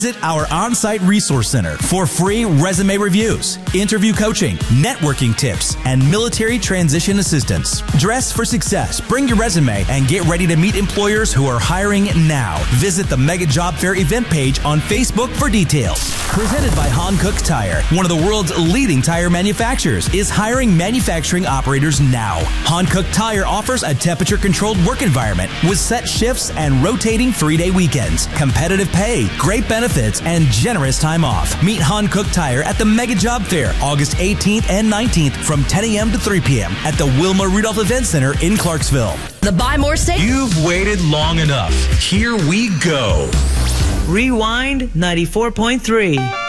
Visit our on-site resource center for free resume reviews, interview coaching, networking tips, and military transition assistance. Dress for success, bring your resume, and get ready to meet employers who are hiring now. Visit the Mega Job Fair event page on Facebook for details. Presented by Hankook Tire, one of the world's leading tire manufacturers, is hiring manufacturing operators now. Hankook Tire offers a temperature-controlled work environment with set shifts and rotating 3-day weekends, competitive pay, great benefits, and generous time off. Meet Hankook Tire at the Mega Job Fair, August 18th and 19th from 10 a.m. to 3 p.m. at the Wilma Rudolph Event Center in Clarksville. The Buy More State. You've waited long enough. Here we go. Rewind 94.3.